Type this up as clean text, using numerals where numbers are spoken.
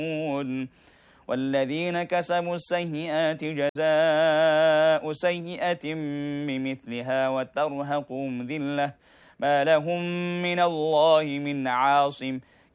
والذين كسبوا السيئات جزاء سيئة بمثلها وترهقهم ذلة ما لهم من الله من عاصم